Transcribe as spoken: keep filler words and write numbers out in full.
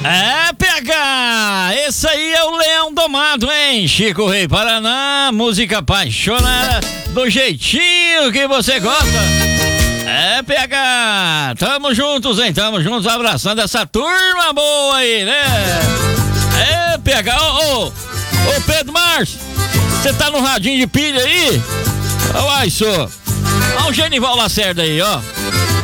É, P H! Esse aí é o Leão Domado, hein? Chico Rei Paraná, música apaixonada, do jeitinho que você gosta. É, P H! Tamo juntos, hein? Tamo juntos, abraçando essa turma boa aí, né? É, P H! Ô, ô, ô Pedro Márcio, você tá no radinho de pilha aí? Uai, só. Olha o Genival Lacerda aí, ó.